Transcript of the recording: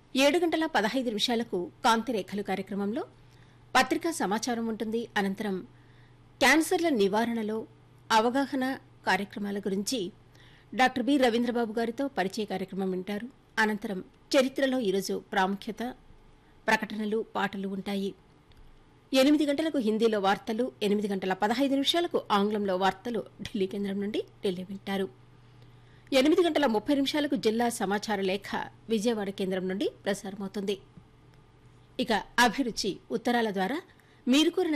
7:15 కాంతిరేఖలు కార్యక్రమంలో పత్రికా సమాచారం ఉంటుంది. అనంతరం క్యాన్సర్ల నివారణలో అవగాహన కార్యక్రమాల గురించి డాక్టర్ బి రవీంద్రబాబు గారితో పరిచయ కార్యక్రమం వింటారు. అనంతరం చరిత్రలో ఈరోజు ప్రాముఖ్యత, ప్రకటనలు, పాటలు ఉంటాయి. 8 గంటలకు హిందీలో వార్తలు, 8:15 ఆంగ్లంలో వార్తలు ఢిల్లీ కేంద్రం నుండి ఢిల్లీ వింటారు. 8:30 జిల్లా సమాచార లేఖ విజయవాడ కేంద్రం నుండి ప్రసారమవుతుంది. ఇక అభిరుచి ఉత్తరాల ద్వారా మీరు కోరిన